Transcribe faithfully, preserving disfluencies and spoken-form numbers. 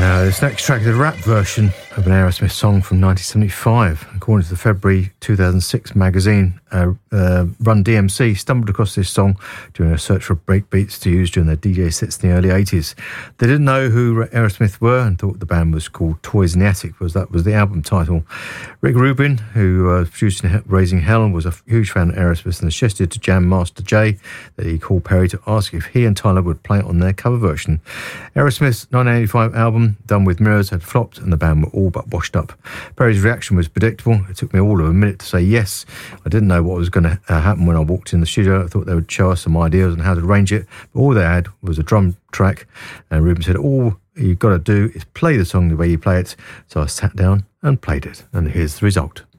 Now, this next track is a rap version of an Aerosmith song from nineteen seventy-five. According to the February two thousand six magazine, uh, uh, Run D M C stumbled across this song during a search for breakbeats to use during their D J sets in the early eighties. They didn't know who Aerosmith were and thought the band was called Toys in the Attic, because that was the album title. Rick Rubin, who uh, produced Raising Hell, was a huge fan of Aerosmith and suggested to Jam Master Jay that he call Perry to ask if he and Tyler would play it on their cover version. Aerosmith's nineteen eighty-five album, Done With Mirrors, had flopped and the band were all but washed up. Perry's reaction was predictable. It took me all of a minute to say yes. I didn't know what was going to uh, happen when I walked in the studio. I thought they would show us some ideas on how to arrange it, but all they had was a drum track, and Rubin said, all you've got to do is play the song the way you play it. So I sat down and played it, and here's the result.